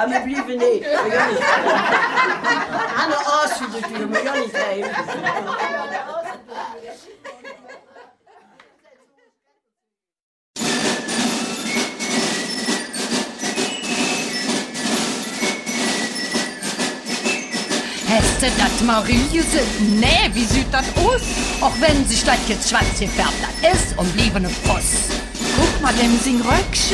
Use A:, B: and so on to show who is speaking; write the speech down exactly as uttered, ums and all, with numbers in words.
A: Ja, wir bleiben nicht. Wir gehen nicht. Anne Arsch für die Tür, wir gehen nicht rein.
B: Hast du das Marie gesehen? Nee, wie sieht das aus? Auch wenn sich das jetzt schwarz gefärbt hat, ist und blieben ein Fuss.
C: Guck mal, dem sing Röckchen.